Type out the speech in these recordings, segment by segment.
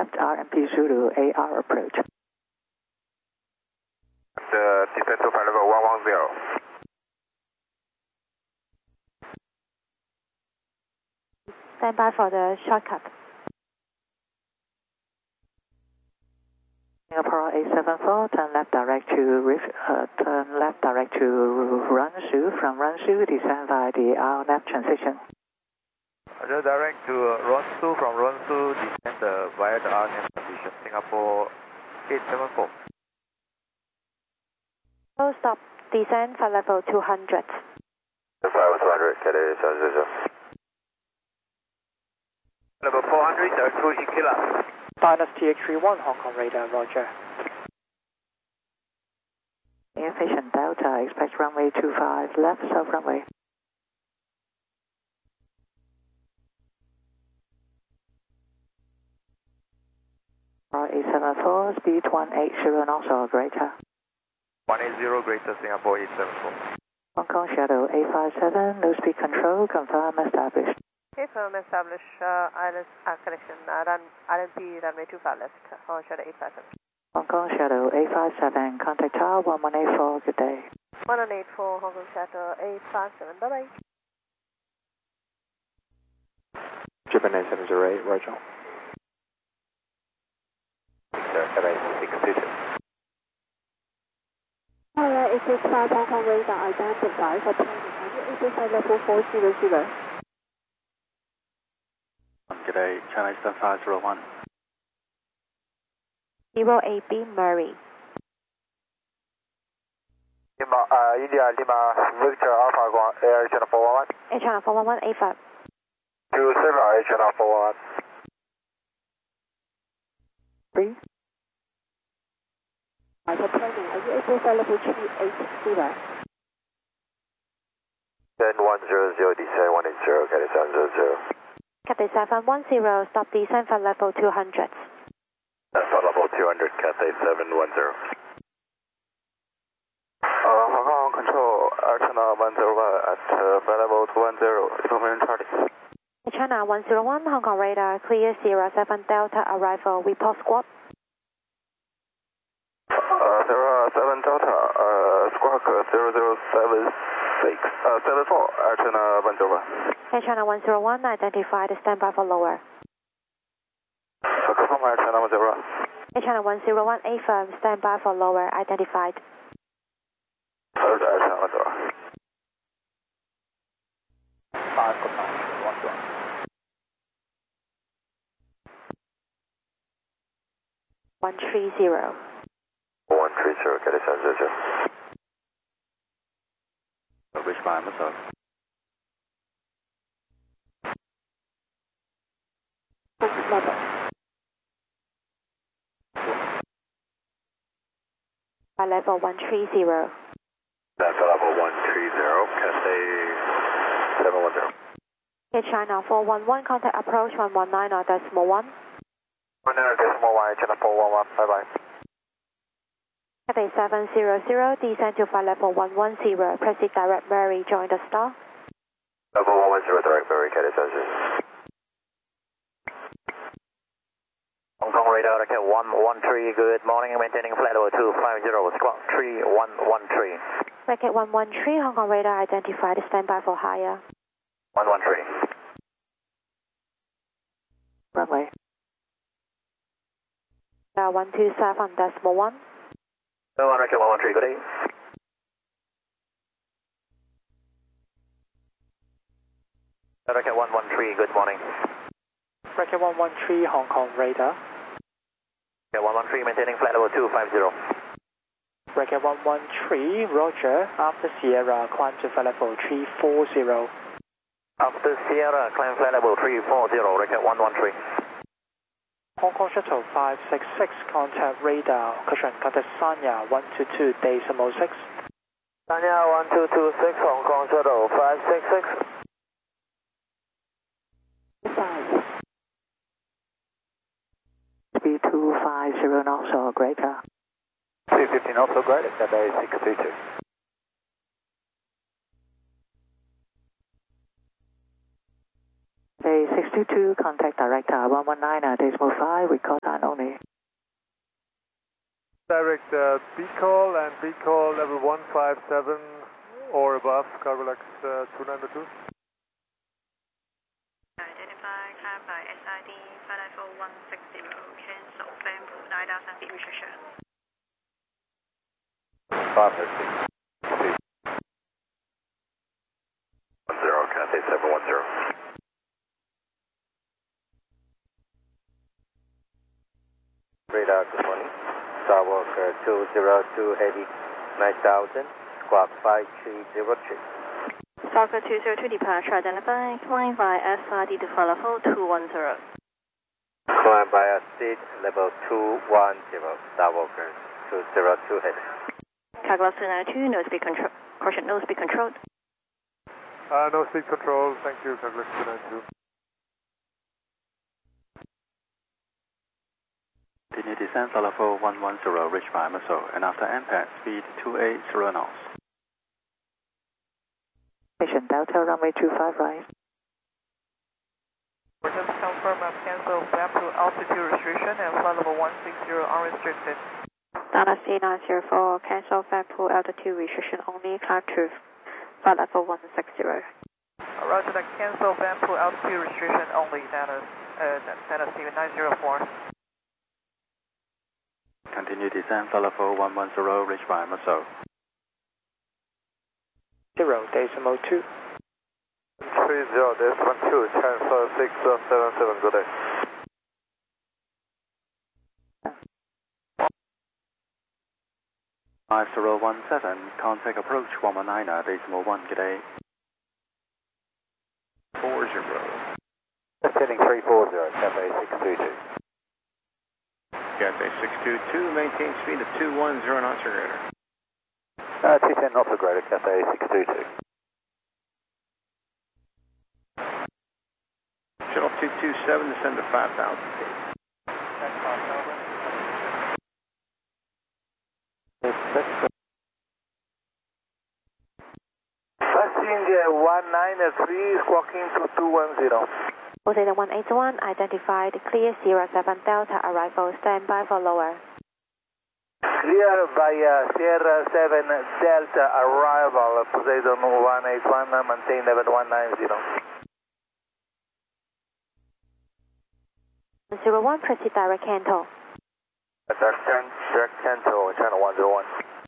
left RMP Zulu AR approach. The descent to flight level 110. Stand by for the shortcut. Singapore 874, turn left direct to Runsu. From Runsu, descend via the RNAV transition. Roger, direct to Runsu. From Runsu, descend via the RNAV transition. Singapore 874. Full stop. Descend for level 200. 200, Cathay 700. Level 400, direct to Ikila. Dynasty TH31, Hong Kong radar, roger. Aviation Delta, expect runway 25, left south runway. R874, speed 180 knots or greater. 180 greater, Singapore 874. Hong Kong Shadow 857, no speed control, confirm established. Okay, firm establish island connection, RMP runway 25 left, Hong Kong Shadow 857. Hong Kong Shadow 857, contact tower 1184, good day. 1184, Hong Kong Shadow 857, bye bye. Japan 708, roger. Cathay 622. Alright, 865 Hong Kong radar identified for planning. 865 level 400. G'day, China Eastern 501. 08B Murray. India Lima Victor Alpha Air Channel 411. Air Channel 411 85. 27 Air Channel 411. 3. For planning, are you able to level 380? 10 100, descend 180, Cathay 700. Cathay 710, stop descend for level 200. For level 200, Cathay 710. Hong Kong Control, Air China 101 at flight level 210, information Charlie. Air China 101, Hong Kong radar, clear Sierra 7 Delta arrival, report squawk. Sierra 7 Delta, squawk 0076, 74, Air China 101. Air China 101, identified, stand by for lower. Confirm Air China 101. Air China 101, A firm, stand by for lower, identified. Air China 101. 130. 130, Cathay 700. Which line was up? Level. By level 130. That's level 130, Cathay 710. Air China 411, contact approach 119.1. 119.1, Channel 411, bye bye. Cathay 700, descend to flight level 110, proceed direct Murray, join the star. Level 110, direct Murray, Cathay 700. Hong Kong radar, okay, 113, good morning, maintaining flight level 250, squawk 3113. Racket 113, Hong Kong radar identified, stand by for higher. 113. Runway. 127.1. Racket 113, good day. Racket 113, good morning. Racket 113, Hong Kong radar. Racket 113, maintaining flight level 250. Racket 113, roger. After Sierra, climb to flight level 340. After Sierra, climb flight level 340, Racket 113. Hong Kong Shuttle 566, contact radar, contact Sanya 122, decimal 6. Sanya 1226, Hong Kong Shuttle 566. 5. Speed 250 knots or greater. 250 knots or greater, Cathay 622. A 622, contact director 119 decimal 5, record on Direct B call and B call level 157 or above, Cargolax 2902. Identify, climb by SID 54160, cancel, climb to 9,000 feet restriction. 536. 10, Cathay 710. Radar, good morning. Skywalker 202 heavy 9000, squawk 5303. Stalker 202 departure, identify, climb by SID to follow 210. Climb by SID level 210, Skywalker 202 heavy. Carglass 292, no speed control, caution, no speed controlled. No speed control, thank you, Cargolax 292. Continue descent for level 110, reach by missile, and after impact, speed 280 knots. Station Delta, runway 25 right. We're just confirm cancel flap to altitude restriction and flight level 160 unrestricted. Data C904, cancel flap to altitude restriction only, climb to flight level 160. Roger that, cancel flap to altitude restriction only, data C904. Continue descent for level 110, reach by missile. 0.2. 30.2, transfer 677, good day. Five 5017, contact approach 119.1, good day. 40. Just heading 340, Cathay 622. Cathay 622, maintain speed of 210 knots or greater. 210 knots or greater, Cathay 622. Shuttle 227, descend to 5,000 feet. Passenger 193 squawking to 210. Poseidon 181, identified, clear 07 Delta, arrival, standby for lower. Clear via Sierra 7 Delta, arrival, Poseidon 181, maintain level 190. 01, proceed direct Canto. Direct Canto, channel 101.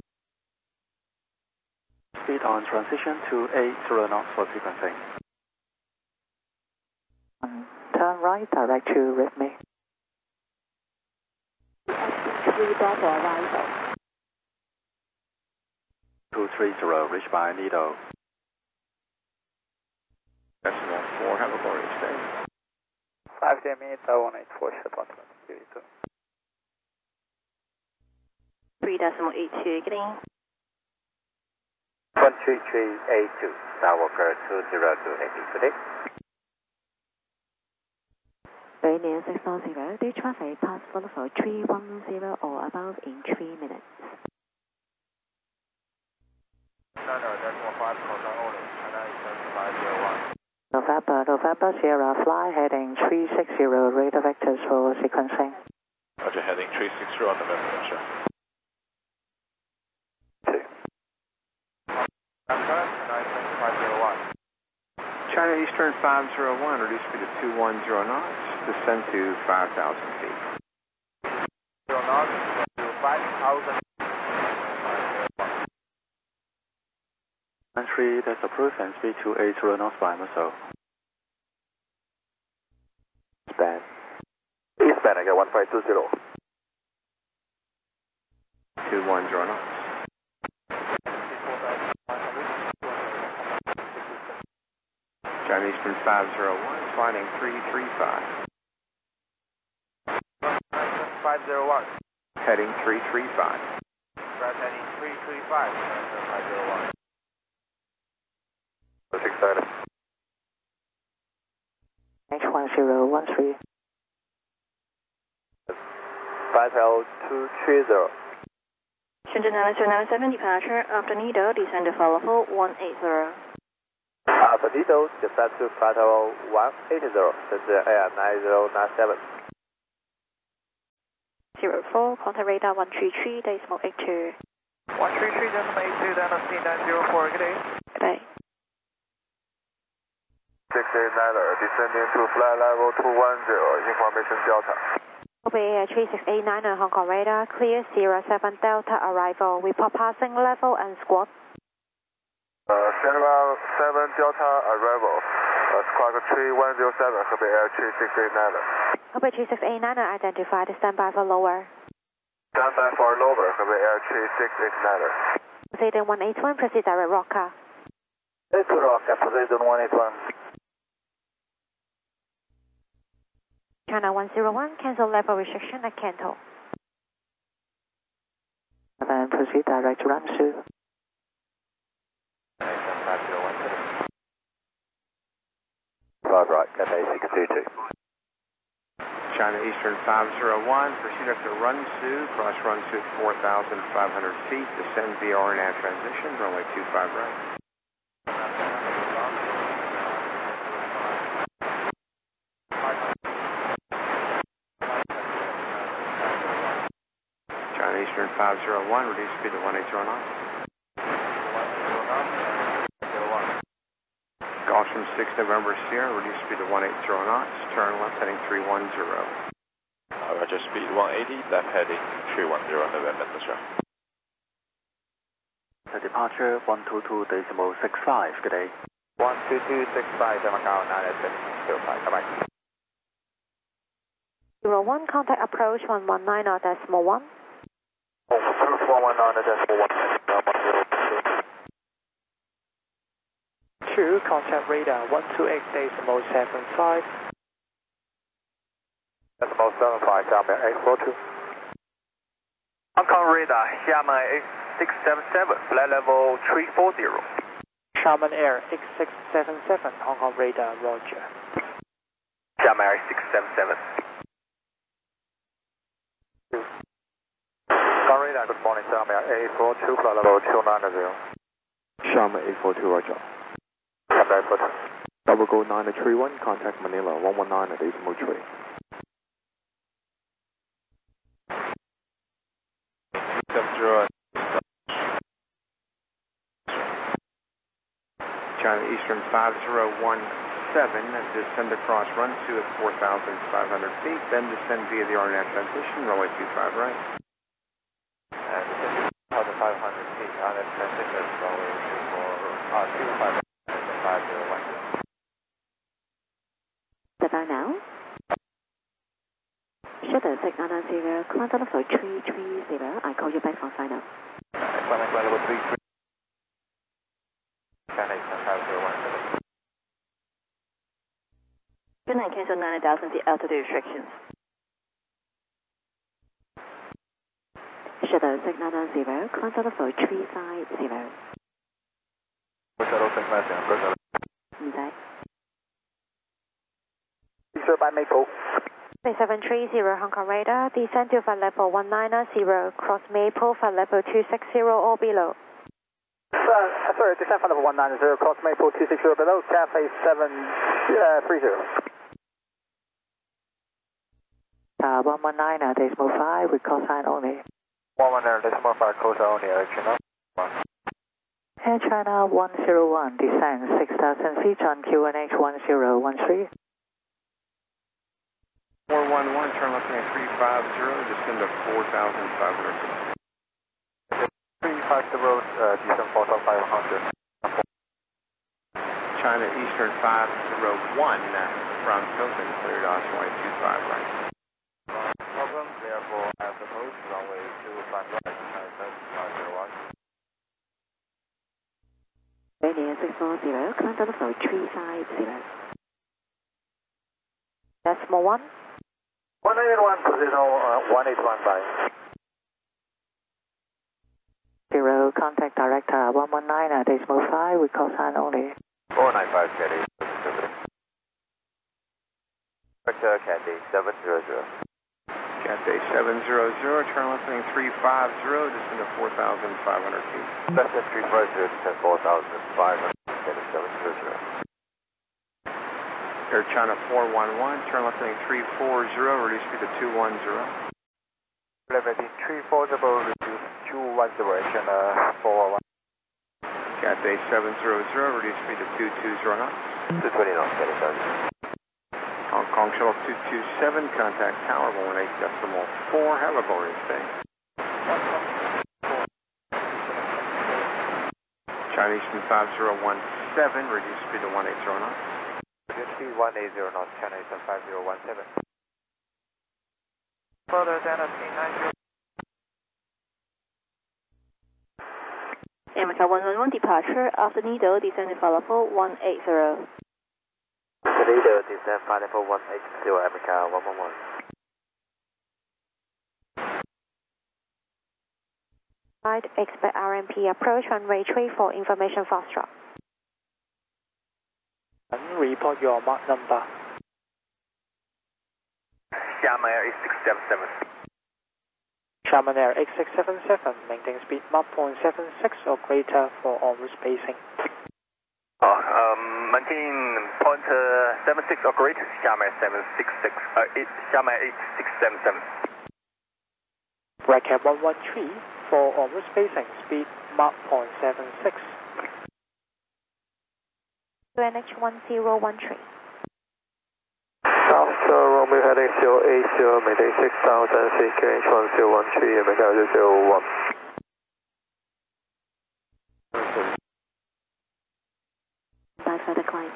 Speed on transition to 80 knots for sequencing. Turn right, direct to Rhythmic. 3 Bravo arrival. 230, reach by Nido. Decimal 4, have a glorious day. 5 meter 184, shuttle 22. 3.82, getting 13382, Skywalker 202 heavy, good day. Union 640, do traffic pass for level 310 or above in 3 minutes. November Sierra, fly heading 360, radar vectors for sequencing. Roger, heading 360 on November, Russia. China Eastern 501, reduce speed to 210 knots, descend to 5,000 feet. 0 knots to 5,000. Entry, that's approved, and speed to 80 knots by missile. Eastbound. Eastbound, I got 1520. 210 knots. China Eastern 501, flying 335. 501. Heading 335. Heading 335, 501. 630. H1013. 5L230. Shenzhen 997 departure, after Nido, descend to follow 180. After Nido, descend to Plateau 180, this is Air 9097. 904, contact radar 133.82. 133.82, down to C904, good day. Good day. 689er, descending to flight level 210, information Delta. Kobe Air 3689 Hong Kong radar, clear 07 Delta arrival. Report passing level and squawk. 07 Delta arrival. Squawk 3107, Hebei Air 3689er. Kobe 3689 identified, stand by for lower. Stand by for lower, Hebei Air 3689er. Poseidon 181, proceed direct Rocker. It's Rocker, Poseidon 181. China 101, cancel level restriction at Kanto. Then proceed direct to Ramsu. Flight right, Cathay 622. China Eastern 501, proceed up to Runsu, cross Runsu at 4,500 feet, descend via RNAV transition, runway 25 right. China Eastern 501, reduce speed to 180 knots. Gulfstream 6 November Sierra, reduce speed to 180 knots, turn left heading 310. Roger, speed 180, left heading 310 November, that's right. The departure 122.65, good day. 12265, Macau 98605, come back. 01, contact approach 119.1. 2, contact radar 128.75. Decimal 75, Xiamen 842. Hong Kong radar, Xiamen 8677, flight level 340. Xiamen Air 8677, Hong Kong radar, roger. Xiamen Air 677. Hong Kong radar, good morning, Xiamen Air 842, flight level 290. Xiamen 842, roger. Xiamen 842. Double Go 931, contact Manila 119 at decimal 3. China Eastern 5017, descend across Runsu at 4,500 feet, then descend via the RNAV transition, runway 25 right. And descend 4,500 feet, RNAV transition, runway 25 right, 5010. Stand by now. Shuttle 6990, contact level 330. I call you back from final. Flight level 33. China Eastern 5017. Good night, cancel 90,000 feet altitude restrictions. Shuttle 6990, contact level 350. Shuttle 6990, go shuttle. 唔使。 Sir, by Maple. 730 Hong Kong radar, descend to flight level 190, cross Maple, flight level 260 or below. Sorry, descend flight level 190, cross Maple 260 below, Cathay 730. 119 decimal 5 with call sign only. 119 decimal 5, call sign only, Air China. Air China 101, descend 6,000 feet on QNH 1013. 411, turn left heading 350, descend to 4,500 feet. 350, descend 4,500. China Eastern 501, from Hilton, cleared Osway 25 right. Problem, therefore, at the most, runway 25 right, China 501. Rainier 640, contact level 350. Decimal 1. 181, position 181 by. 0, contact director 119 decimal 5 with call sign only. 495 Cathay, Director Cathay 700. Cathay 700, turn left heading 350, descend to 4,500 feet. Cessna 350, descend 4,500, Cathay 700. Air China 411, turn left heading 340, reduce speed to 210. reinforceable, reduce 210, channel 411. Cathay 700, reduce speed to 220 knots. 220 knots, Cathay 700. Hong Kong Shuttle 227, contact tower 18.4, have a glorious day. China Eastern 5017, reduce speed to 180 knots. Reduce speed 180 knots, China Eastern 5017. Further Delta C90. America 111 departure after Nido, descend to follow for 180. Nido, descend final for 180, America 111. Expect RMP approach runway 34, information fast drop. Report your Mach number. Xiamen Air 8677. Xiamen Air 8677, maintain speed Mach 0.76 or greater for en route spacing. Maintain 0.76 or greater, Xiamen 766, Xiamen 8677. Brake 113 for en route spacing, speed Mach 0.76. UNH 1013. South Romeo heading 080, maintain 6000, CQH 1013, America 001. Bye for the climb.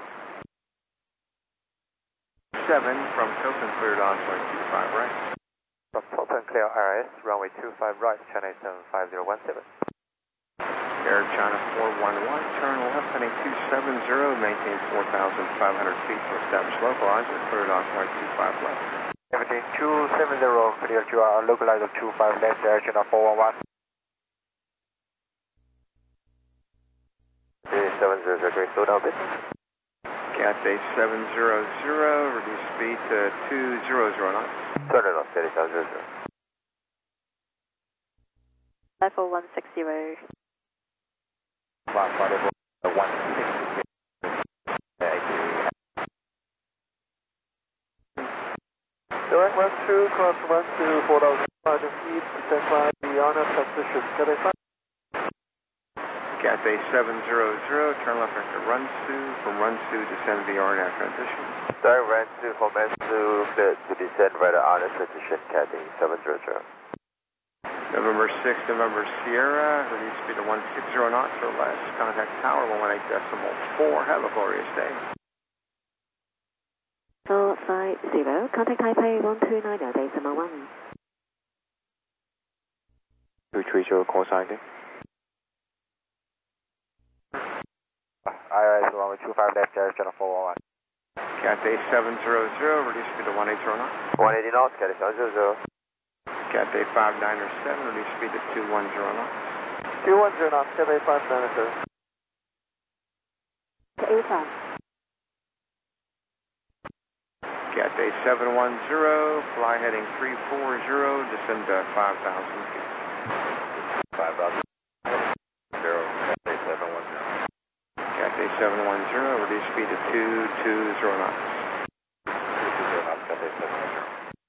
7 from Hilton, cleared on runway 25 right. From Hilton, clear RS, runway 25 right, China Eastern 5017. Air China 411, turn left heading 270, maintain 4,500 feet to establish localizer, cleared on runway 25 left. Maintain 270, clear to our localizer 25 left, Air China 411. 700, great, slow down a bit. Cathay 700, reduce speed to 200 knots. 200 knots, Cathay 700. Level 160. Direct 12, cross 12, 4,500 feet, descend by the honor transition. Cathay 5. Cathay 700, turn left after Runsu, from Runsu descend via RNAV transition. Direct Runsu from Runsu, clear to descend via the honor transition, Cathay 700. November 6, November Sierra, reduce speed to 160 knots or less. Contact tower 118.4. Have a glorious day. 450, contact Taipei 129.1. 230, call sign. IRS runway 25 left, Air China 411. Cathay 700, reduce speed to 180 knots. 180 knots, Cathay 700. Cathay 597, reduce speed to 210 knots. 210 knots, Cathay 597. A5. Cathay 710, fly heading 340, descend to 5,000 feet. 5,000. 0, Cathay 710. Cathay 710, reduce speed to 220 knots. 220 knots, Cathay 710.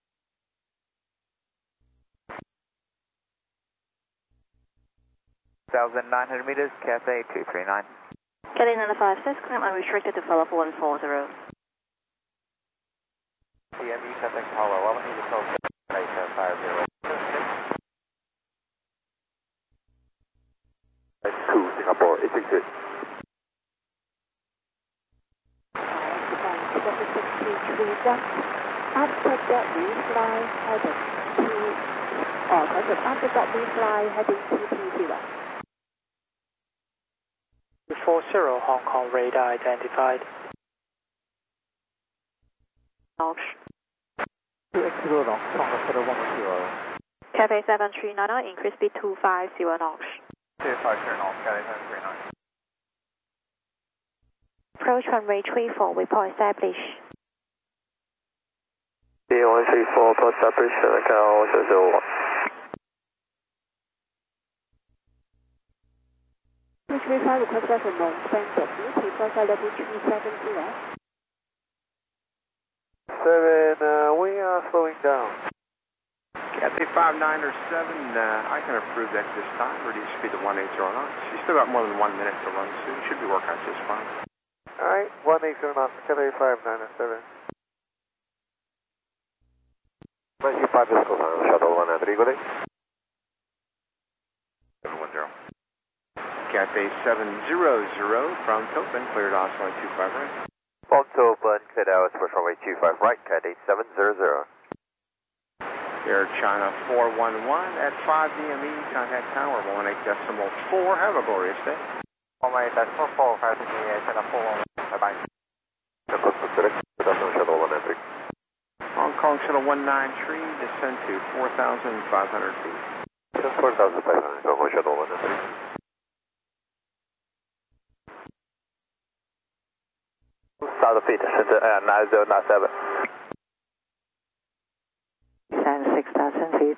1,900 meters, Cathay 239. Cathay 956, climb unrestricted to follow for 140. CME contact tower 180, Cathay 50. 2 Singapore 866. After that, we fly heading to, after that, we fly heading to P0. 240, Hong Kong radar identified. Knox. 280 knots, Hong Kong Shuttle 110. Cathay 7390, increase speed 250 knots. 250 knots, Cathay 739. Approach runway 34, report established. B134, plus established, America 1001. Which refile request for non-standard. Do you prefer flight level 370? 7, we are slowing down. Cathay 597, I can approve that this time. Reduce speed to 1809. She's still got more than 1 minute to run soon. Should be working out just fine. Alright, 1809, Cathay 597. Twenty 5 is confirmed, shuttle 193, good day. 710. Cathay 700 from Topin, cleared Oslo 25 right. From Topin, cleared out for runway 25 right, Cathay 700. Air China 411 at 5 DME, contact tower 18.4. Have a glorious day. 18.4, 5 DME, China 411, bye-bye. Shuttle 193. Hong Kong Shuttle 193, descend to 4,500 feet. 4,500, go for Shuttle 193. South of feet, 9097. 6,000 feet.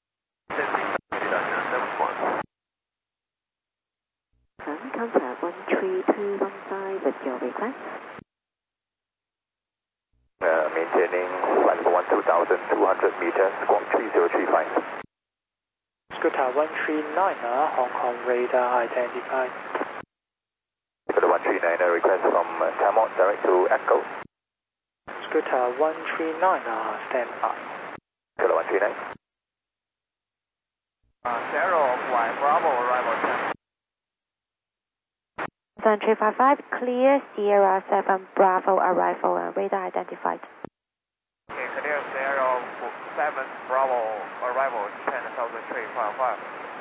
Contact 13215 with your request. Maintaining flight level 12,200 meters, squawk 3035. Scooter 139er, Hong Kong radar identified. For the 139er, request from Camot direct to Echo. Scooter 139er, stand by. For the 139. Zero, flight Bravo, arrival 10. 355, clear Sierra 7 Bravo arrival and radar identified. Okay, clear 07 Bravo, arrival 10,355.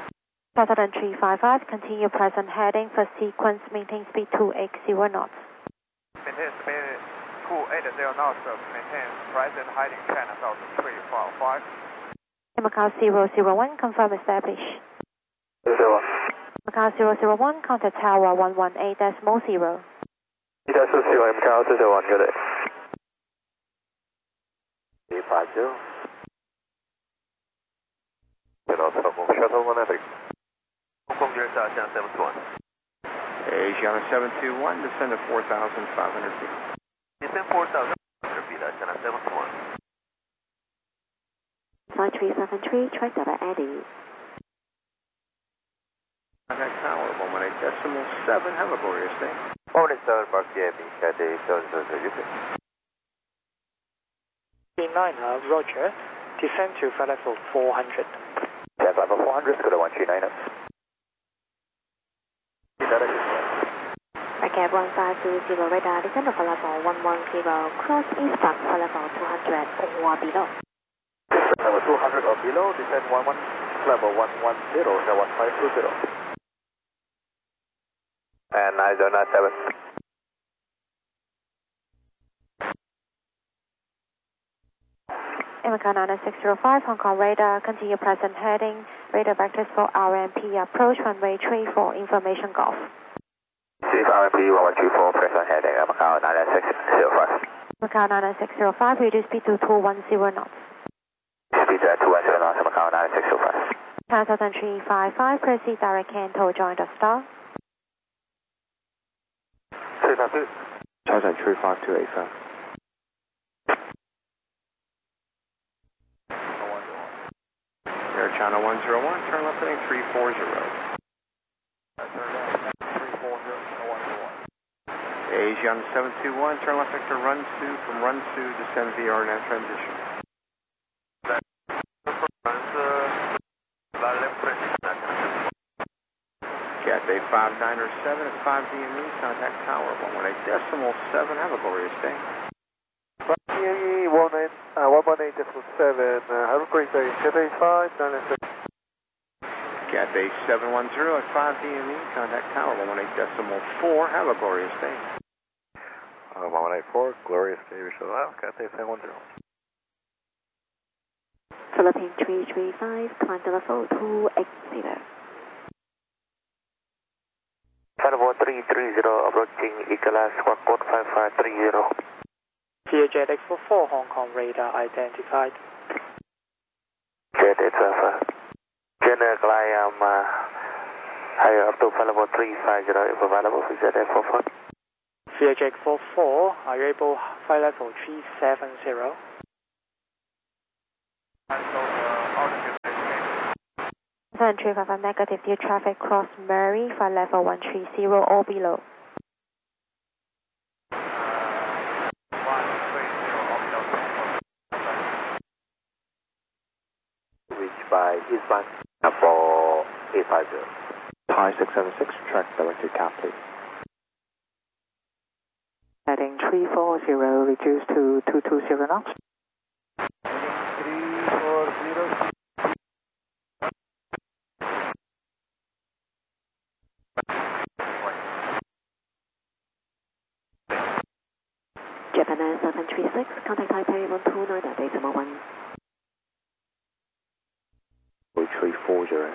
355, continue present heading for sequence, maintain speed 280 knots. Maintain speed 280 knots, maintain present heading 10,355. Macau 001, confirm establish. 0. Macau 001, contact tower 118.0. That's 0, Macau 001, good day. 350. Shuttle 193. Hong Kong Gear Southbound 721. Asiana 721, descend to 4,500 feet. Descend 4,500 feet, Asiana 721. Flight 373, track over Eddie. Contact tower 118.7. Have a glorious day. 187 Park DME, Cathay 700, UK. 39er, Roger. Descend to flight level 400. Flight level 400, go to 139er. Racket 1520 radar, descend to flight level 110, cross eastbound flight level 200 or below. Level 200 or below, descend level 110, 1520. And 9097. Macau 9605, Hong Kong radar, continue present heading, radar vectors for RMP approach, runway 34, information golf. Chief RMP 1124, present heading, Macau 9605. Macau 9605, reduce speed to 210 knots. Speed 210 knots, Macau 9605. 355, proceed direct Canto, join the star. 352. 35285. Air China 101, turn left heading 340. Asiana 721, turn left vector Runsu, from Runsu, descend via RNAV transition. Cathay 597 at 5 DME, contact tower 118.7. Have a glorious day. 118.7, have a great day. Cathay 597. Cathay 710 at 5 DME, contact tower 118.4. Have a glorious day. 184, glorious day, we shall have Cathay 710. Philippine 335, climb to level 280. Level 330, approaching Ecolas, squawk code 5530. Jet X44, Hong Kong radar identified. Jet X44. General climb higher up to level 350 if available for Jet X44. Jet X44, are you able flight level 370? And so, 735 negative, view traffic cross Murray for level 130 or below. Reached by eastbound for 850. Thai 676, track directed cap please. Heading 340, reduce to 220 knots. 340. Japan Air 736, contact Taipei 129.1. 340.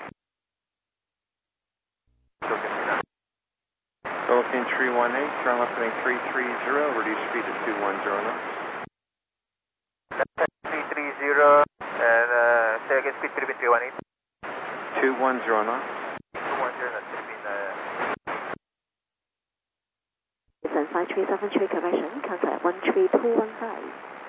Philippine 318, turn left heading 330, reduce speed to 210 knots. 330, and say again, speed between 318. 210 knots. 210 knots between Descent 5373 correction, contact 13215.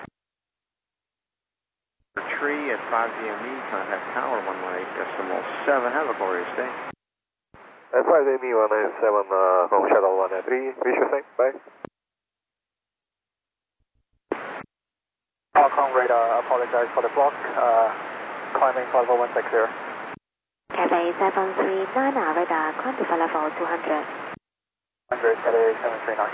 Tree at 5 DME, contact tower 118.7. Have a glorious day. At 5 DME 197, home shuttle 193, reach your thing, bye. Hong Kong radar, apologize for the block, climbing for level 160. Cathay 739, radar, climb to flight level 200. 100, Cathay 739.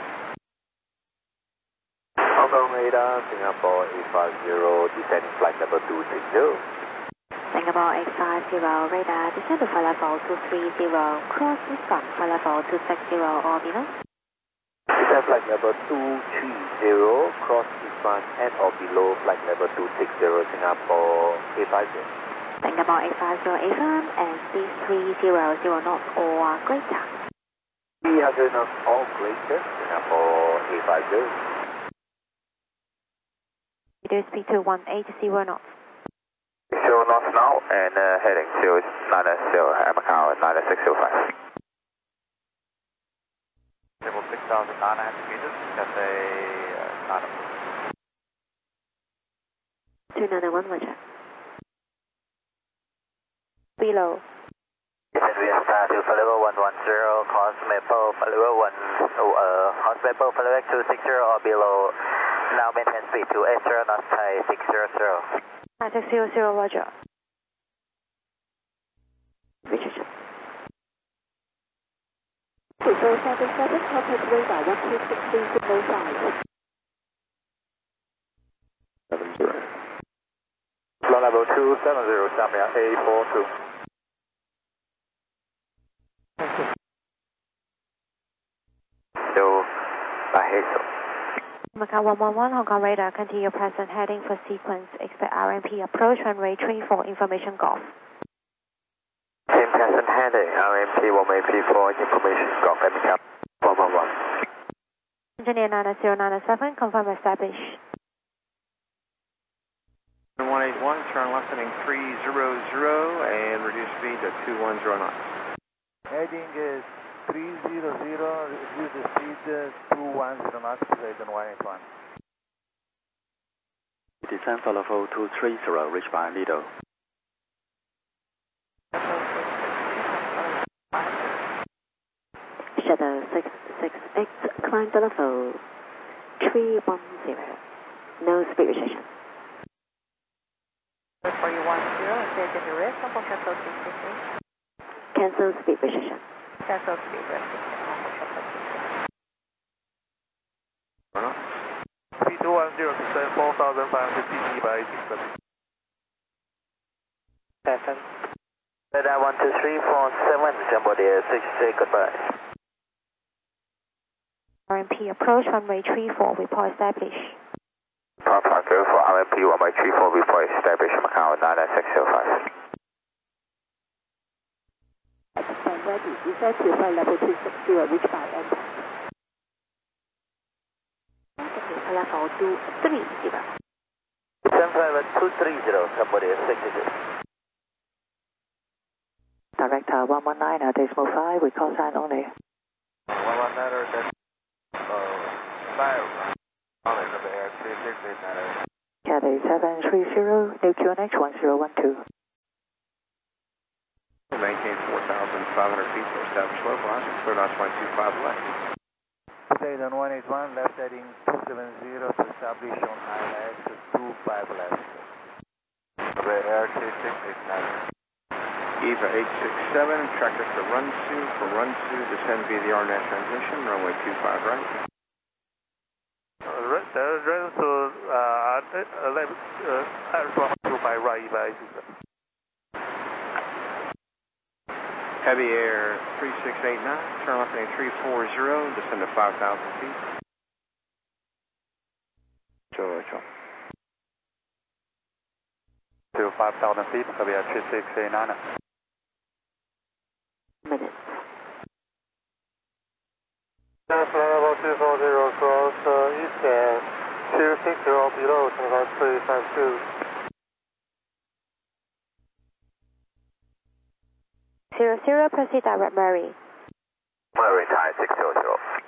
Hong Kong radar, Singapore 850, descending flight level 260. Singapore 850, radar, descend to flight level 230, cross eastbound flight level 260 or below. Descend flight level 230, cross eastbound and or below flight level 260, Singapore 850. Singapore 850, affirm, and speed 300 knots or greater. 300 knots or greater, Singapore 850. Reduce speed to 180 knots. 0 knots now, and heading 090, Macau 9605. level 6,900 meters, Cathay 291, Roger. Below. Descend star to level 110, cross Maple, level 1, cross Maple, level 260 or below. Now maintain speed to 80 knots, Thai 600. 9600, Roger. Richardson. Prefer 77, contact radar 126.05. 70. Flow level 270, Samia A42. So, Baheso. Macau 111, Hong Kong radar, continue present heading for sequence, expect RMP approach runway 34, information golf. Same present heading, RMP 1AP4, information golf at Macau 111. Engineer 90997, confirm establish. 181, turn left heading 300 and reduce speed to 210 knots. Heading 300, reduce the speed 210 knots, Maiden 181. Descend for level 230, reach by Lido. Shadow 668, climb to level 310. No speed restriction. For you 10, take in the rest, Hong Kong Shuttle 668. Cancel speed restriction. Cancel speed restriction, Hong Kong Shuttle 668. Speed 210, descend 4,500 ft by 670. 7. Radar 12347, Cambodia 66, goodbye. RMP approach runway 34, report establish. Papa Go for RMP 134, report established Macau 99605. Stand ready, descend to flight level 260, reach by impact. Flight level 230. Descend flight level 230, Cambodia 66. Director 119.5, we call sign only. 119, Cathay 730, new QNH 1012. 4,500 feet to establish local logic, cleared on 25 left. Poseidon 181, left heading 270 to establish on ILX 25 left. Air 3689. EVA 867, tractor to Runsu, from Runsu, descend via the RNAV transition, runway 25 right. left, 25 right, EVA 867. Heavy Air 3689, turn left heading 340, descend to 5,000 feet. To 5,000 feet, Heavy Air 3689. Minutes. Level 240, cross east and 260 below, Tango 352. 00, proceed direct Murray. Murray, Thai 600.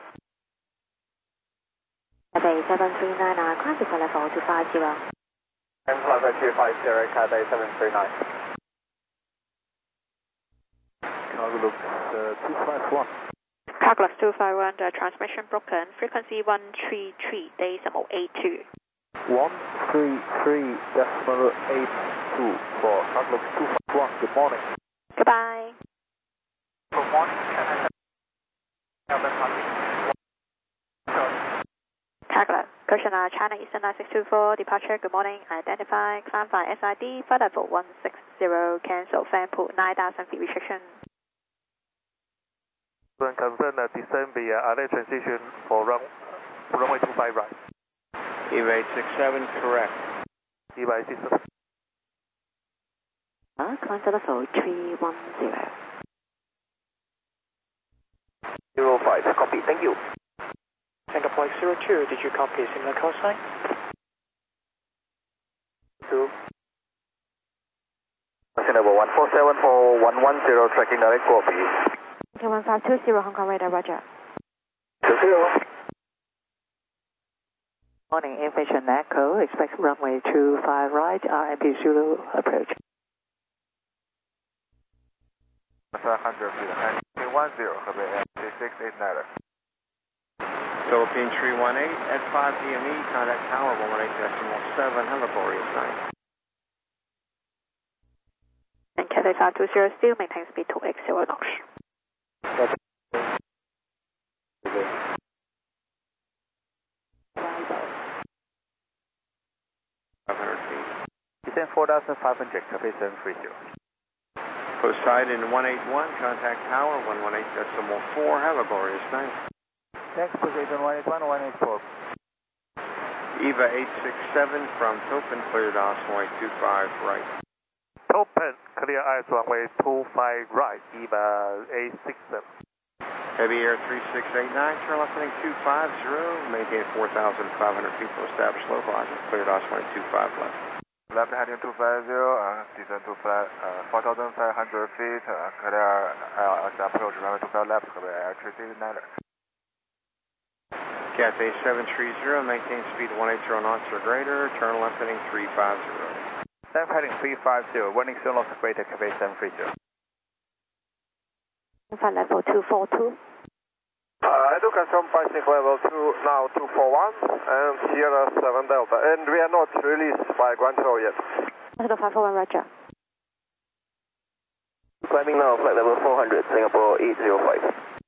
Cathay 7399, climb to level 250. And Plaza 250, Cathay 739. Cargolux 251. Cargolux 251, the transmission broken. Frequency 133.82. 133.82 for Cargolux 251. Good morning. Goodbye. Good morning, Cargolux, Cushion China Eastern 9624, departure, good morning. Identify, climb by SID, flight level 160, cancel, fan pool, 9,000 feet restriction. Confirm that descend via RNAV transition for runway 25 right. EVA 867, correct. EVA 867. Climb to level 310. 05, copy, thank you. Tango Flight 02, did you copy similar call sign? 2. Level 1474 110, tracking direct copy. Okay, 1520 Hong Kong radar, roger. 20. Morning, information Echo, expect runway 25 right, RMP Zulu approach. 500 feet, and 210, Heavy Air 3689. Philippine 318 at 5 DME, contact tower 118.7, have a glorious night. And Cathay 520 still maintain speed 280 knots. Descend 4,500, Cathay 730. Poseidon 181, contact tower 118.4, have a glorious night. Next, Poseidon 181, 184. EVA 867 from Topen, cleared OS 125 right. Topen, clear eyes runway 25 right, EVA 867. Heavy Air 3689, turn left heading 250, maintain 4,500 feet to establish local logic, cleared OS 125 left. Left heading 250, descend to flat 4,500 feet, clear approach runway 25 left, Heavy Air 369. Cathay 730, maintain speed 180 knots or greater, turn left heading 350. Left heading 350, warning soon lost greater, Cathay 730. Flight level 242. Education passing level 2, now 241, and Sierra 7 Delta, and we are not released by Guangzhou yet. 541, roger. Climbing now, flight level 400, Singapore 805.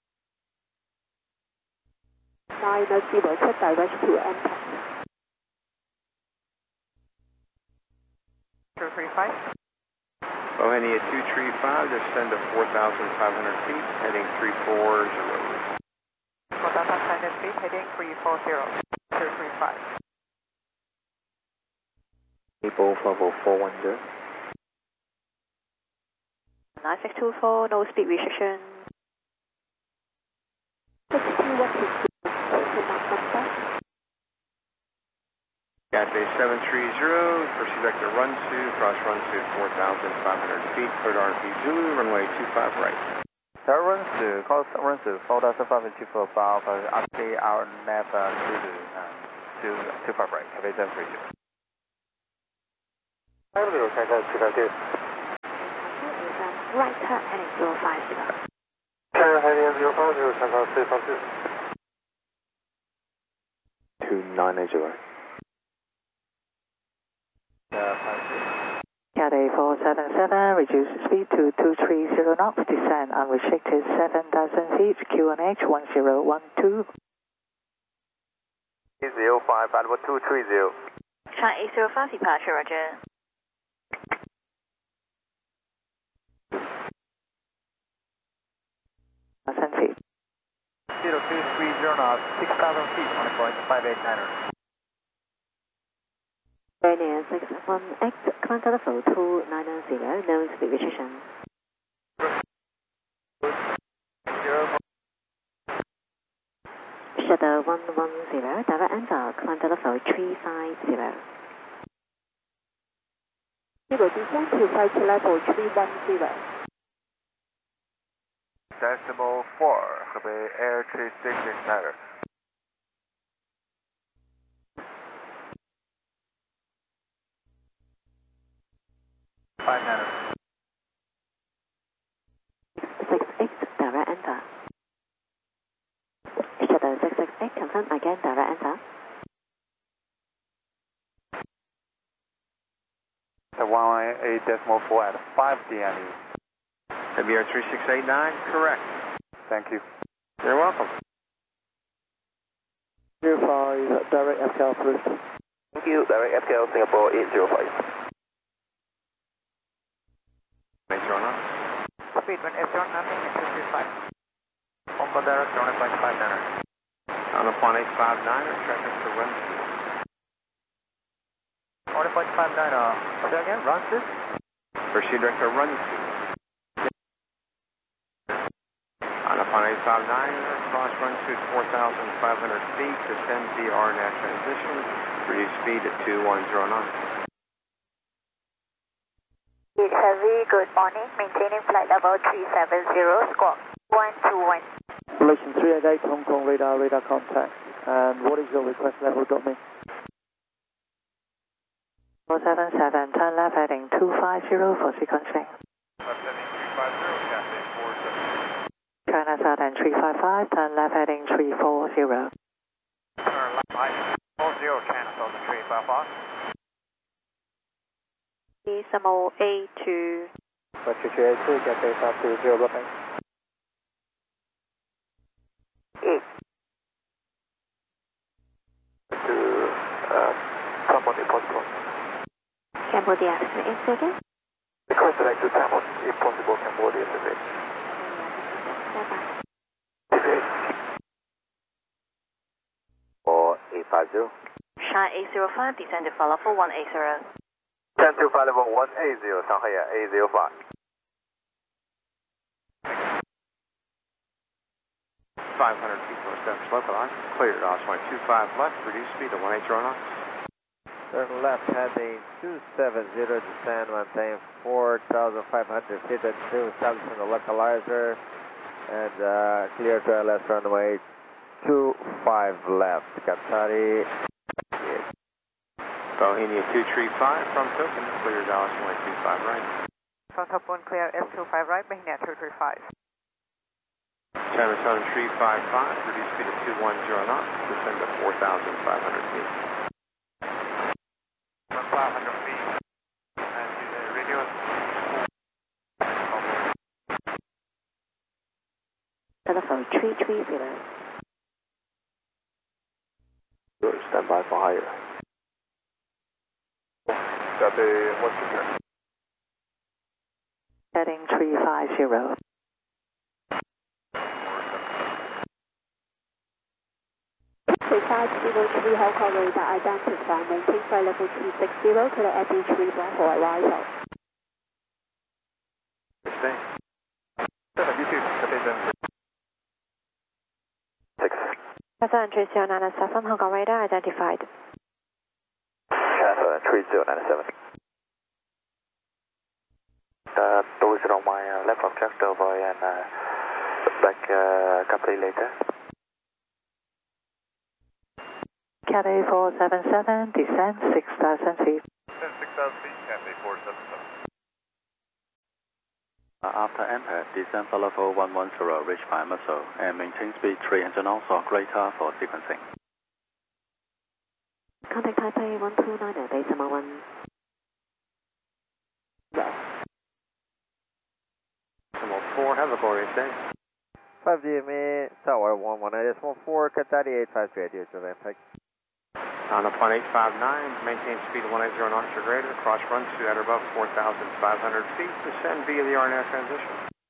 990, check direct to MPAC. 235. Bohemia 235, descend to 4,500 feet, heading 340. 4,500 feet, heading 340. 235. People level 410. 9624, no speed restriction. Cathay 730, proceed back to Runsu, cross Runsu 4,500 feet, cleared RP Zulu, runway 25 right. Runsu, cross Runsu 4,500 for above, RP our nav Zulu, 25 right, Cathay 730. 50, Tango 252. right heading 050. Carrier heading 050, Shanghai 352. 2980. Cathay 477, reduce speed to 230 knots, descend unrestricted 7,000 feet, QNH 1012. 305, Alpha 230. China 805, departure, roger. Feet. 0230 knots, 6,000 feet, 1.589er. Ryanair 618, climb level 290, no speed restriction. Shuttle 110, direct enter, climb level 350. Zero descent to flight level 310. Decimal 4, Hebei Air 3669er. 59er. 668, direct enter. Shuttle 668, confirm again, direct enter. The 118.4 at 5 DNE. WR 3689, correct. Thank you. You're welcome. 05, direct FKL approved. Thank you, direct FKL Singapore 805. Speed 1 F0, nothing, 235. Hong direct 1.59er. On upon 859er, traffic to run through. 1.59er. Say again, run to? Proceed direct to run through. On upon 859er, cross run through 4,500 feet, descend VR net transition, reduce speed at 2109. Heavy, good morning. Maintaining flight level 370, squawk 121. Relation 388, Hong Kong radar contact. And what is your request level, drop me? 477, turn left heading 250 for sequencing. Left heading 350, Cathay 477. China Southern 355, turn left heading 340. Turn left, height 40, cancel the 355. Decimal A2. Roger 382, Cathay 520, dropping. 8. Someone if possible. Cambodia 8 seconds. Request direct to Tamil, if possible, Cambodia today. Or 850. China 805, descend to follow for 180. 10 to 5 level 180, Shanghai 805. 500 feet from established localized. Cleared. Osprey 25 left. Reduce speed to 180 knots. Turn left heading 270, descend, maintain 4,500 feet at 2, establishing the localizer, and clear to LS runway 25 left, Qatari. Bohemia 235 from Token. Clear Dallas 125 right. Front up 1 clear, S25 right, Bohemia 235. China Southern 355, reduce speed to 210 knots, descend to 4,500 feet. 500 feet, and reduce. Telephone 330. Good, stand by for higher. What's the turn? Heading 350. Precise 03 Hong Kong radar identify, maintain flight level 260 to the FE3 for arrival. Stay. 7 3097, Hong Kong radar identified. 3097. Those are on my left object over and back company later. Cathay 477, descend 6,000 feet. Descend 6,000 feet, Cathay 477. After impact, descend for level 110, reach by muscle, and maintain speed 300 knots or greater for sequencing. Contact Taipei 129 decimal 1. Decimal 4, have a glorious day. 5GME, Tower 119.4, cut 3853, due to impact. On the 1859, maintain speed 180 knots or greater, cross run to at or above 4,500 feet, descend via the RNAV transition.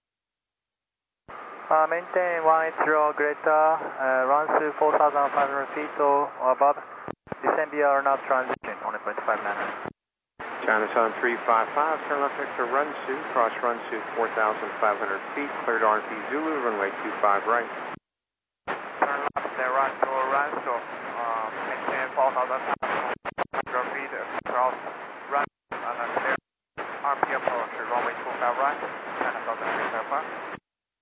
Maintain 180 greater, run through 4,500 feet or above, descend via RNAV transition on the 0.59. China Southern 355, turn left extra run to, cross run to 4,500 feet, cleared RP Zulu, runway 25 right. Turn left, then run to, maintain 4,500 feet, cross run, and then clear RP approach, runway 25 right, China Southern 355.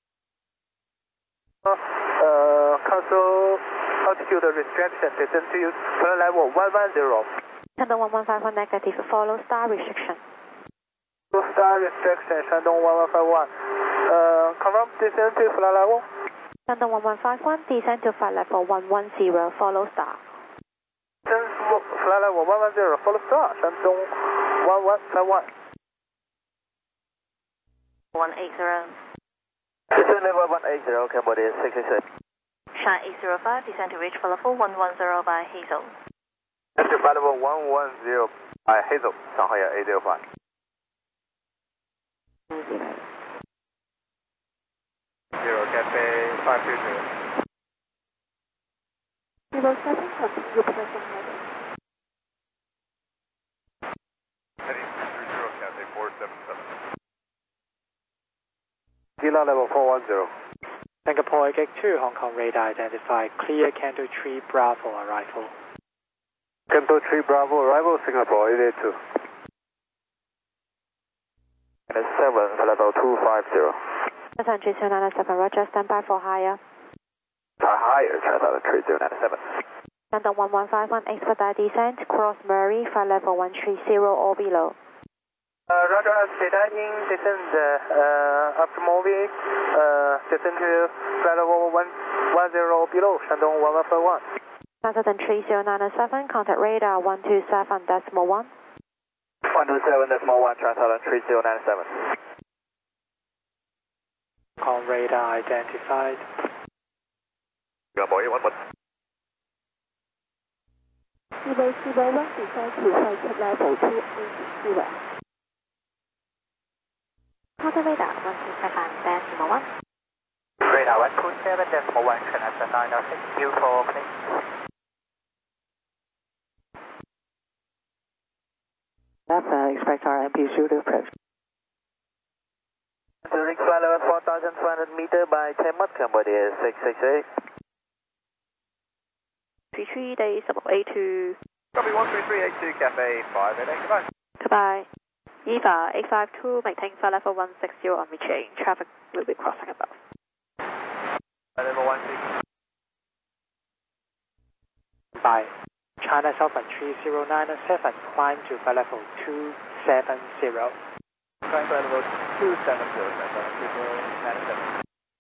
Cancel altitude restriction, descend to flight level 110. Shandong 1151 negative, follow star restriction. Star restriction, Shandong 1151. Confirm descend to flight level. Shandong 1151, descend to flight level 110, follow star. Descend flight level 110, follow star, Shandong 1151. 180. Descend level 180, Cambodia 666. Shan 805, descend to reach for level 110 by Hazel. Descend to level 110 by Hazel, Shanghai 805. 0 Cafe 522. 07, continue pressing heading. Heading 30 Cafe 477. Gila level 410. Singapore Gate 2, Hong Kong radar identified. Clear Canto 3 Bravo arrival. Canto 3 Bravo arrival, Singapore 882. And 7, level 250. China 3097, Roger, stand by for higher. Higher, China 3097. Shandong 1151, expedite descent, cross Murray, flight level 130 or below. Roger, expediting descend after moving, descend to flight level 110 below, Shandong 1151. China 30907, contact radar 127.1. 127.1, China 3097. Hong Kong radar identified. Singapore 811. Evo 1, descend to flight level 280. Contact radar 127.1. Radar 127.1, China 906, Q4, please. Expect our MP shooter approach. Zurich flight level 4,200 meter by 10 knots, Cambodia 668. 33 days, about A2. Copy 13382, Cafe 588, goodbye. Goodbye. EVA 852, maintain flight level 160 on reaching. Traffic will be crossing above. Level 16. By China Southern 3097, climb to flight level 270. Climb flight level 270, China 3097.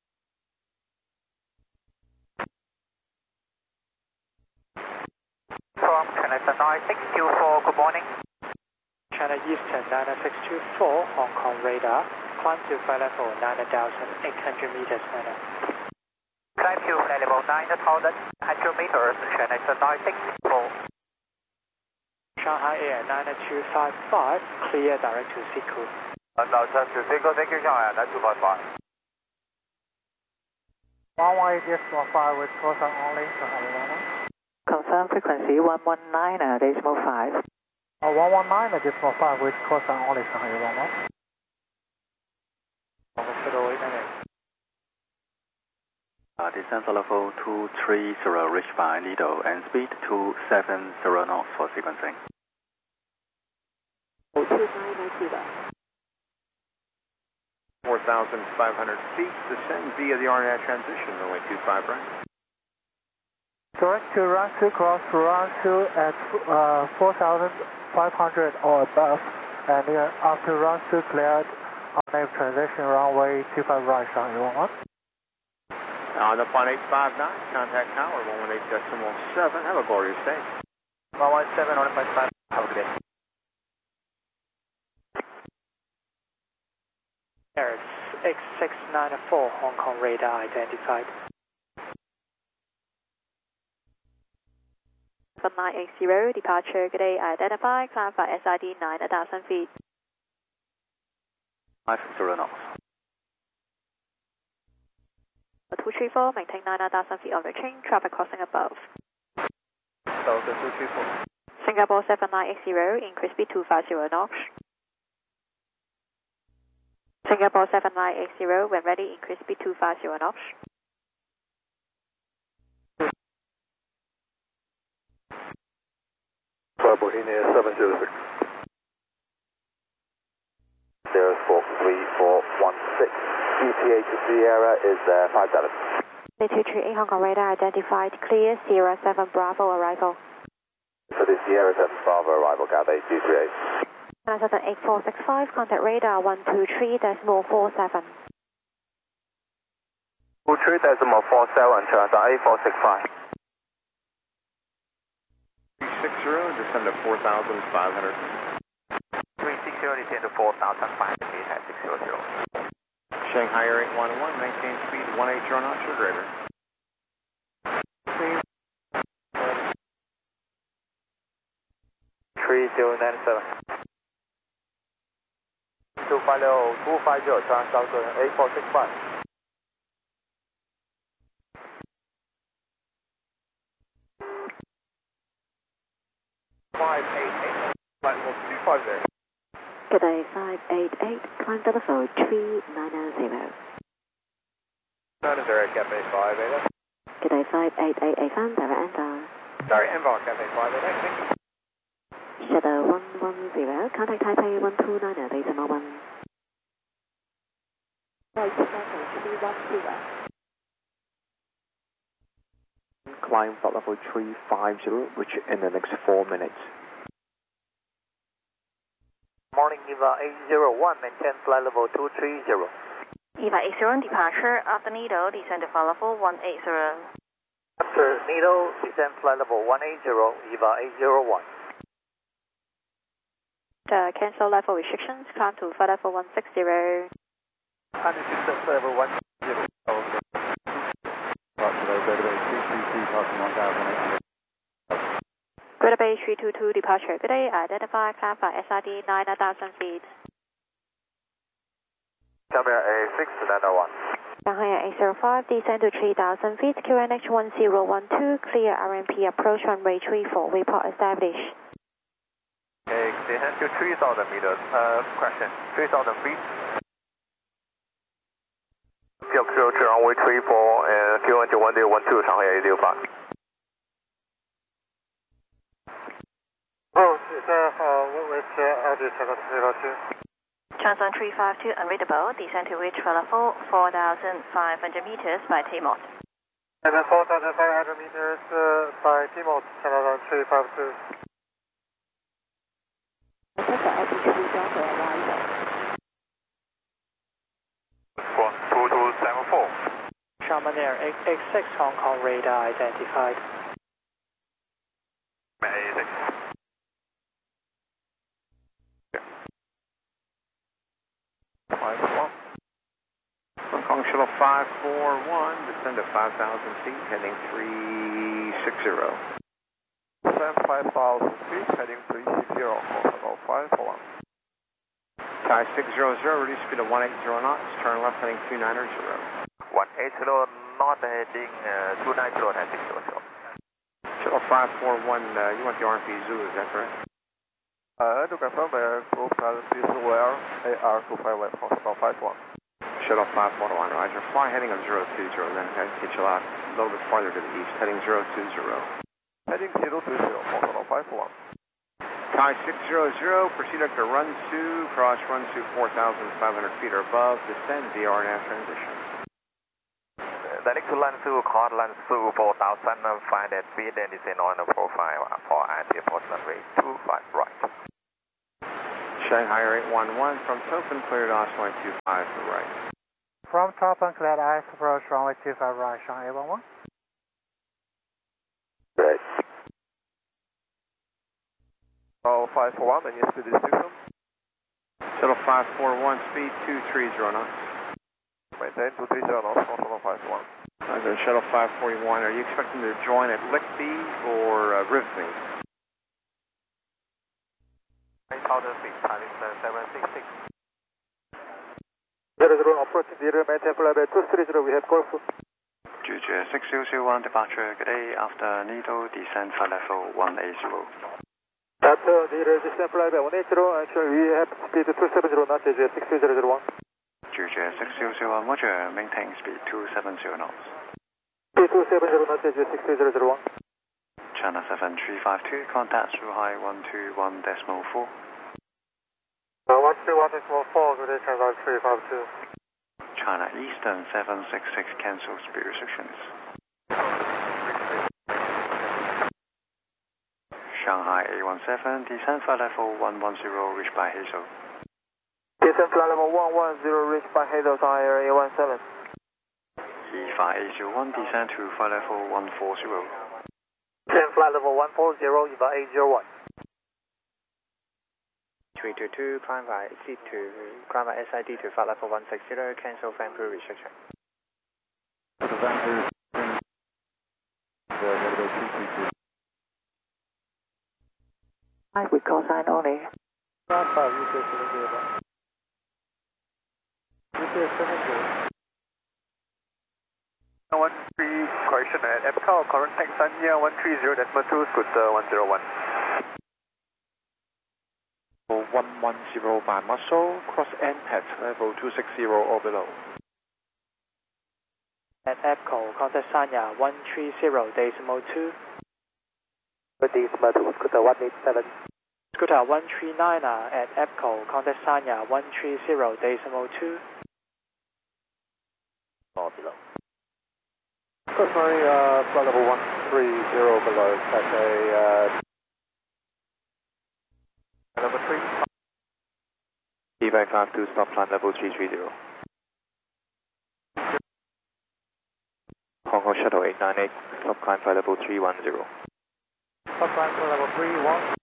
From China 9624, good morning. China Eastern 9624, Hong Kong radar, climb to flight level 9,800 meters now. Climb to flight level 9,100 meters, China 964. Shanghai Air 9255, clear direct to Siku. Direct to Siku, thank you, Shanghai 9255. 118.5 with course only, Shanghai. Confirm frequency 119.5. 119.5 with course only, Shanghai 11. Descent level 230, reach by Lido, and speed 270 knots for sequencing. 4,500 feet, descend via the RNAV transition, runway 25 right. Direct to run to cross run to at 4,500 or above, and then after run to cleared On transition runway 25 right, Shanghai 11. On the 1859, contact tower 118.7. Have a glorious day. 117 on 155. Have a good day. Air X694 Hong Kong radar identified. 7980, departure, good day, identify, climb for SID 9,000 feet. 50 knots. 234, maintain 9,000 feet on reaching, traffic crossing above. Delta 234. Singapore 7980, increase speed 250 knots. Singapore 7980, when ready, increase speed 250 knots. Bohemia 706. 0434116. ETA to Sierra is 57. 238 Hong Kong radar identified, clear, Sierra 7 Bravo arrival. So the Sierra 7 Bravo arrival, Cathay 238. 8465, contact radar 123.47. 23.47, Channel 8465. 360, descend to 4,500 feet. 360, descend to 4,500 feet at 600. Shanghai Air 811, maintain speed 180 knots or greater. 3097. 250, Channel South 8465. 588, flight level 250. Good day, 588, climb telephone 3990. 90, Cafe 588. Good day, 588, AFM, direct enter. Sorry, inbound Cafe 588, thank you. Shadow 110, contact Taipei 1290, decimal 1. Right, 310. Climb flight level 350, which in the next 4 minutes. Morning, EVA 801, maintain flight level 230. EVA 801, departure, after Nido, descend to flight level 180. After Nido, descend flight level 180, EVA 801. Cancel level restrictions, climb to flight level 160. 160 level 160. Greater Bay 322, departure, good day, identify, climb for SID 9,000 feet. Shanghai Air 6901. Shanghai Air 805, descend to 3,000 feet, QNH 1012, clear RMP approach runway 34, report established. Okay, descend to 3,000 meters, question, 3,000 feet. Approach runway 34 and QNH 1012, Shanghai Air 805. Oh, which LG 702? Transon 352, unreadable, descend to reach flight level 4,500 meters by T-Mode. And 4,500 meters by T-Mode, Transon 352. One, 2274. Xiamen Air 886 Hong Kong radar identified. 86. Hong Kong Shuttle 541, descend to 5,000 feet, heading 360. Descend 5,000 feet, heading 360, Shuttle 541. Thai 600, reduce speed of 180 knots, turn left heading 290. 180 knot heading 290 at 600. Shuttle 541, you want the RMP Zulu, is that correct? To confirm the group currency is well, AR251, Shuttle 51. Shuttle 541, roger. Fly heading of 020, then get you out a little bit farther to the east, heading 020. Heading 020, Shuttle 51. Thai 600, proceed up to run 2, cross run 2, 4,500 feet or above, descend VR nav transition. The next land 2, cross land 2, 4,500 feet, and descend on the profile for anti-approach runway 25 right. Shanghai Air 811 from Topin, cleared Oslo 25 for right. From Topin, cleared ice approach runway 25 right, Shanghai 811. Right. Oh, 541, and yes, speed is 6 Shuttle 541, speed 230 knots. Maintain 230 knots, control 541. Shuttle 541, are you expecting to join at Lickby or Rivby? 8,000 feet, Chinese 766. 00 approaching the maintain flight level 230, we have Golf. Juju 6001 departure, good day, after Nido, descend flight level 180. After the descent flight level 180, actually we have speed 270 knots, Juju 6001. Juju 6001, roger, maintain speed 270 knots. Speed 270 knots, Juju 6001. China 7352, contact Shuhai 121.4. 121.4, good day, China 352. China Eastern 766, cancel speed restrictions. Shanghai A17, descend flight level 110, reached by Hazel. Descent flight level 110, reached by Hazel, Shanghai Air A17. EVA801, descend to flight level 140. Descend flight level 140, EVA801. 322, climb by C2, climb by SID to flight level 160, cancel fan crew restriction. With call sign only. One three, correction at EPCAL, current Tanzania 130.2, scooter 101. 110 by muscle, cross NPAT level 260 or below. At EPCAL, contact Sanya 130.2. Decimal 2, scooter 187. Scooter 139 at EPCAL, contact Sanya 130.2. Or below. Customary flight level 130 below, that's a number 3. EVA52, stop climb level 330. Hong Kong Shuttle 898, stop climb flight level 310. Stop climb flight level 31.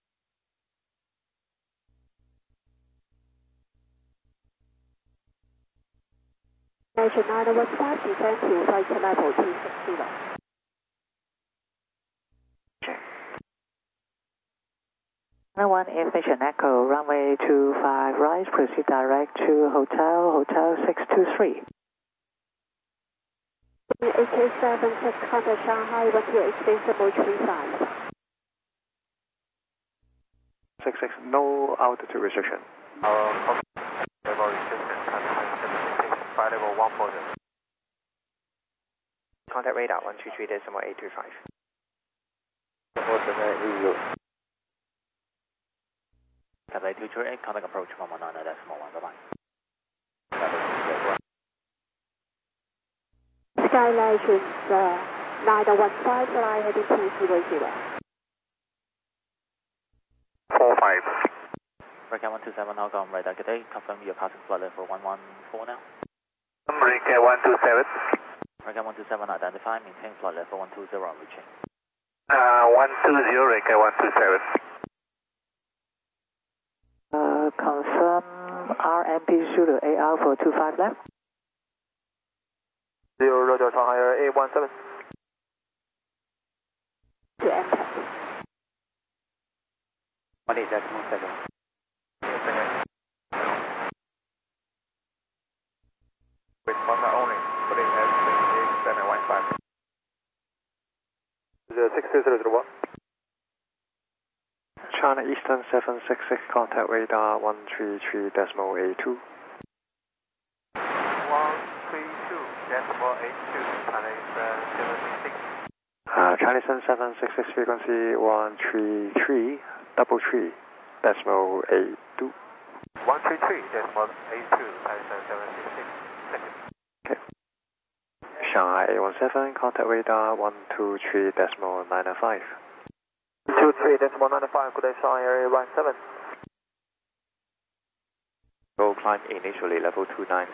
Nation 915, descend to flight level 260. One Information Echo, runway 25 right, proceed direct to Hotel 623. AK76, contact Shanghai 128.35. 66, no altitude restriction. Level restriction, flight level 140. Contact radar 123.825. Cathay 238, contact approach 119.1, bye-bye. Sky Legends 915, fly heading 200. 45. Breakout 127, Hong Kong radar, good day, confirm your passing flight level 114 now. Breakout 127. Breakout 127, identify, maintain flight level 120, reaching. 120, breakout 127. Confirm RMP Zulu AR for 25 left. 0 Roger, Shanghai Air A17. To enter. 18.7. Responder only, putting S715. 62001. China Eastern 766, contact radar 133.82. 132.82, Chinese 766. Chinese 766, frequency 133.83, 133.82. 133.82, Chinese 766. Okay. Shanghai A17, contact radar 123.995. 23.995, good day, Shanghai Air A17. climb initially level 29.